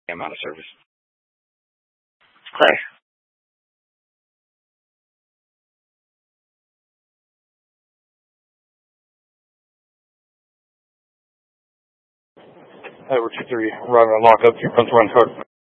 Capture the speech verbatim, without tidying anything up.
I'm out of service. Claire. Edward two three, arriving on lockup, two punch one code.